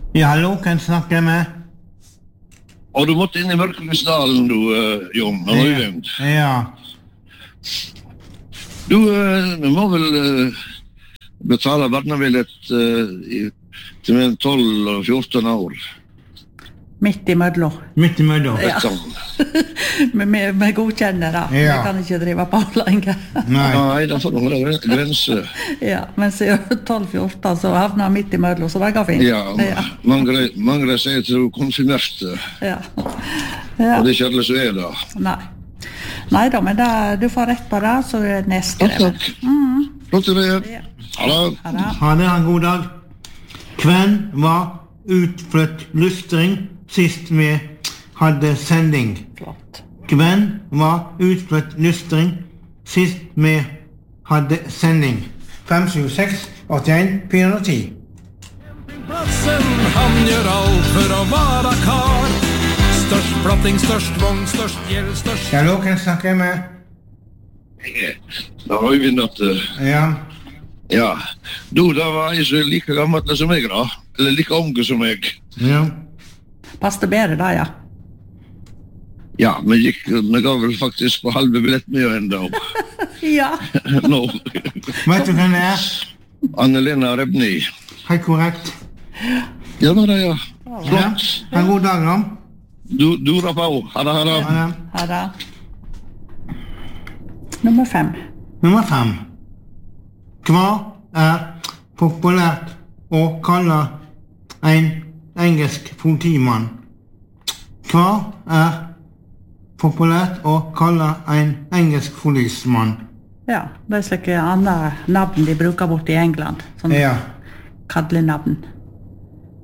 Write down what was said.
Ja, hallo, kan jeg snakke med? Og du måtte inn i Mørkelysdalen, du, Jon, når du glemt. Ja. Du må vel betale barnebillett til mellom 12 og 14 år. Midt i mødlo. Midt i mødlo. Ja. Vi godkjenner det. Vi kan ikke drive på lenger. Nei, da får du holde grense. Ja, men siden 12-14 så havner jeg midt i mødlo, så det går fint. Ja, mange sier til du konfirmerte. Ja. Og det er ikke alle som er det. Nei da, men du får rett på det, så er det nedskrevet. Takk. Flott til det. Ha det. Ha det, en god dag. Hvem var utflytt lystring sist vi hadde sending? Flott. Hvem var utflytt lystring sist vi hadde sending? 576-81-410. Plassen, han gjør alt for å være kar. Størst platting, størst vogn, størst gjeld, størst... Hallo, kan jeg snakke med? Da har vi vinnet. Ja. Ja. Du, da var jeg så like gammel som meg da. Eller like unge som meg. Ja. Passte bedre da, ja. Ja, vi ga vel faktisk på halve billett med enda. Ja. Nå. Vet du hvem det er? Anne-Lena Rebni. Helt korrekt. Ja, det ja. Flott. En god dag, da. Du rapper på. Ha det. Ha det. Nummer 5. Nummer 5. Hva er populært å kalle en engelsk politimann? Hva er populært å kalle en engelsk policemann? Ja, det er slike andre navn de bruker bort i England. Sånn kallenavn.